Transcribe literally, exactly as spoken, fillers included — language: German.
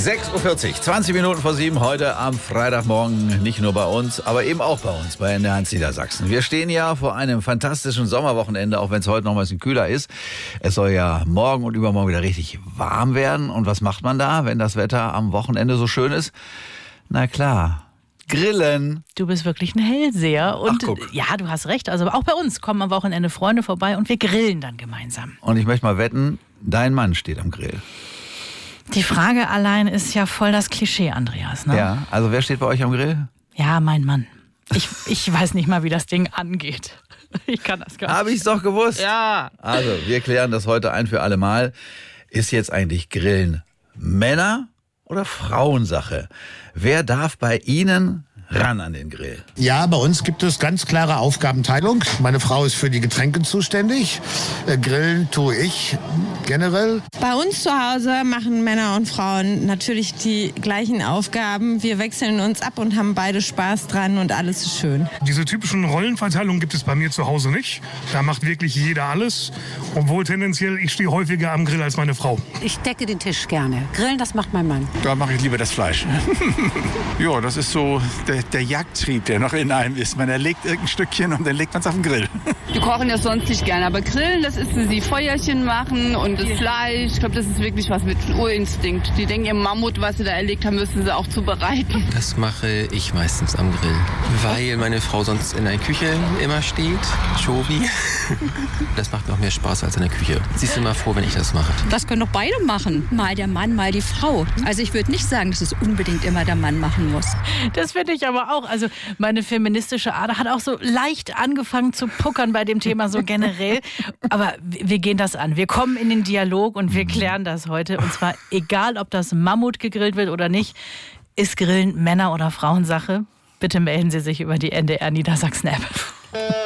sechs Uhr vierzig, zwanzig Minuten vor sieben heute am Freitagmorgen. Nicht nur bei uns, aber eben auch bei uns, bei N D R eins Niedersachsen. Wir stehen ja vor einem fantastischen Sommerwochenende, auch wenn es heute noch ein bisschen kühler ist. Es soll ja morgen und übermorgen wieder richtig warm werden. Und was macht man da, wenn das Wetter am Wochenende so schön ist? Na klar, grillen. Du bist wirklich ein Hellseher. Und Ach, guck. Ja, du hast recht. Also auch bei uns kommen am Wochenende Freunde vorbei und wir grillen dann gemeinsam. Und ich möchte mal wetten, dein Mann steht am Grill. Die Frage allein ist ja voll das Klischee, Andreas. Ne? Ja, also wer steht bei euch am Grill? Ja, mein Mann. Ich, ich weiß nicht mal, wie das Ding angeht. Ich kann das gar nicht. Habe ich's doch gewusst. Ja. Also, wir klären das heute ein für alle Mal. Ist jetzt eigentlich Grillen Männer- oder Frauensache? Wer darf bei Ihnen ran an den Grill? Ja, bei uns gibt es ganz klare Aufgabenteilung. Meine Frau ist für die Getränke zuständig. Äh, Grillen tue ich generell. Bei uns zu Hause machen Männer und Frauen natürlich die gleichen Aufgaben. Wir wechseln uns ab und haben beide Spaß dran und alles ist schön. Diese typischen Rollenverteilungen gibt es bei mir zu Hause nicht. Da macht wirklich jeder alles. Obwohl tendenziell, ich stehe häufiger am Grill als meine Frau. Ich decke den Tisch gerne. Grillen, das macht mein Mann. Da mache ich lieber das Fleisch. Ja, das ist so der, der Jagdtrieb, der noch in einem ist. Man erlegt irgendein Stückchen und dann legt man es auf den Grill. Wir kochen ja sonst nicht gerne, aber Grillen, das ist sie Feuerchen machen und das Fleisch. Ich glaube, das ist wirklich was mit Urinstinkt. Die denken, ihr Mammut, was sie da erlegt haben, müssen sie auch zubereiten. Das mache ich meistens am Grill, weil meine Frau sonst in der Küche immer steht, Shovi. Das macht noch mehr Spaß als in der Küche. Sie ist immer froh, wenn ich das mache. Das können doch beide machen. Mal der Mann, mal die Frau. Also ich würde nicht sagen, dass es unbedingt immer der Mann machen muss. Das finde ich aber auch. Also meine feministische Ader hat auch so leicht angefangen zu puckern bei dem Thema so generell. Aber wir gehen das an. Wir kommen in den Dialog und wir klären das heute. Und zwar egal, ob das Mammut gegrillt wird oder nicht. Ist Grillen Männer- oder Frauensache? Bitte melden Sie sich über die N D R Niedersachsen-App.